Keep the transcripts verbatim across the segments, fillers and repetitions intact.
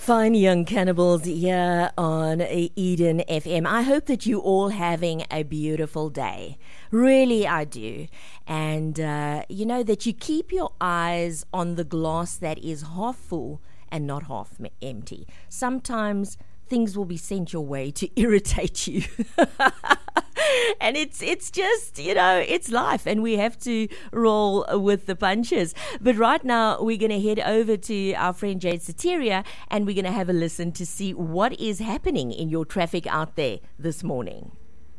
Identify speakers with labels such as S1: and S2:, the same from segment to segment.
S1: Fine Young Cannibals here on Eden F M. I hope that you all having a beautiful day. Really, I do. And uh, you know that you keep your eyes on the glass that is half full and not half empty. Sometimes things will be sent your way to irritate you. And it's it's just, you know, it's life, and we have to roll with the punches. But right now, we're going to head over to our friend Jade Soteria, and we're going to have a listen to see what is happening in your traffic out there this morning.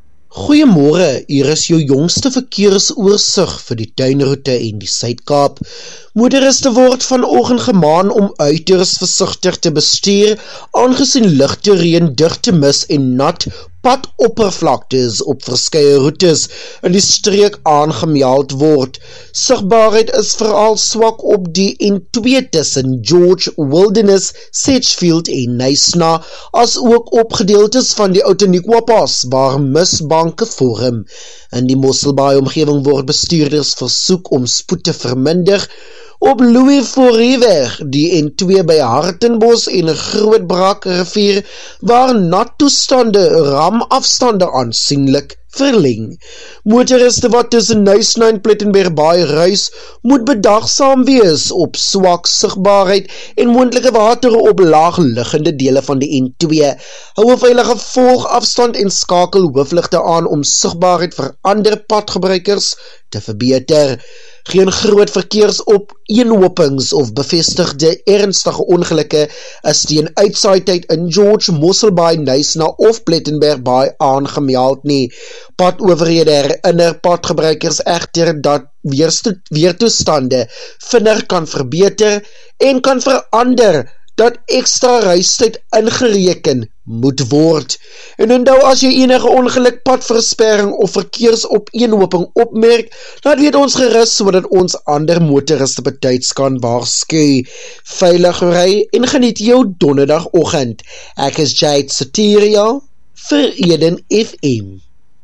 S2: Goeiemôre, hier is jou jongste verkeersoorsig vir die tuinroete en die Suid-Kaap. Motoriste word vanoggend gemaan om uiters versigtig te bestuur, aangesien ligte reën, digte mis en nat padoppervlaktes op verskeie roetes in die streek aangemeld word. Sigbaarheid is veral swak op die N twee tussen George Wilderness, Sedgefield en Knysna, as ook op gedeeltes van die Outeniqua Pas waar misbanke vorm. In die Mosselbaai omgewing word bestuurders versoek om spoed te verminder. Op Louis Fourie-weg, die N twee by Hartenbos en Grootbrak rivier, waar nat toestande ramafstande aansienlik verleng. Motoriste wat tussen Knysna en Plettenberg Baai reis, moet bedagsaam wees op swak sigbaarheid en moontlike water op laagliggende dele van die N twee. Hou 'n veilige volgafstand en skakel hoofligte aan om sigbaarheid vir ander padgebruikers te verbeter. Geen groot verkeersopeenhopings of bevestigde ernstige ongelukke is teen uitsaai-tyd in George, Mosselbaai, Knysna of Plettenberg Baai aangemeld nie. Padowerhede herinner padgebruikers egter dat weertoestande vinnig kan verbeter en kan verander, dat ekstra reistyd ingereken moet word. En onthou, as jy enige ongeluk, padversperring of verkeersopeenhoping opmerk, laat weet ons gerus sodat ons ander motoriste betyds kan waarsku. Veilig ry en geniet jou donderdagoggend. Ek is Jade Soteria vir Eden F M.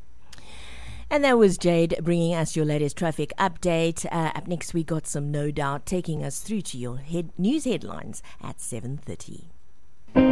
S1: And that was Jade bringing us your latest traffic update. Uh, up next, we got some No Doubt taking us through to your head news headlines at seven thirty.